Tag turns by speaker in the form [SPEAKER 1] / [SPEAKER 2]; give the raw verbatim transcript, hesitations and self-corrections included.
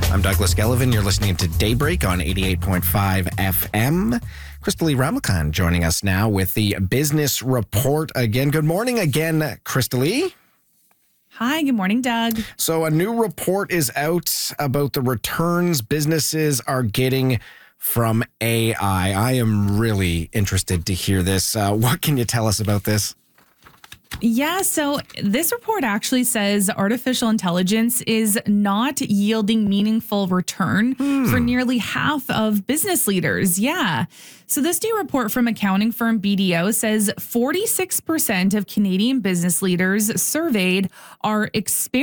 [SPEAKER 1] I'm Douglas Gellivan. You're listening to Daybreak on eighty-eight point five F M. Crystal Lee Ramakhan joining us now with the business report again. Good morning again, Crystal Lee.
[SPEAKER 2] Hi, good morning, Doug.
[SPEAKER 1] So a new report is out about the returns businesses are getting from A I. I am really interested to hear this. Uh, what can you tell us about this?
[SPEAKER 2] Yeah, so this report actually says artificial intelligence is not yielding meaningful return hmm. for nearly half of business leaders. Yeah. So this new report from accounting firm B D O says forty-six percent of Canadian business leaders surveyed are experiencing